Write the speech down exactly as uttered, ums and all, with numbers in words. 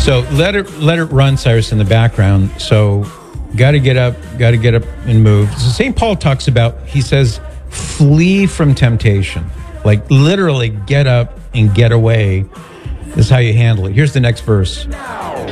So let it let it run, Cyrus, in the background. So got to get up, got to get up and move. So Saint Paul talks about, he says, flee from temptation. Like literally get up and get away is how you handle it. Here's the next verse.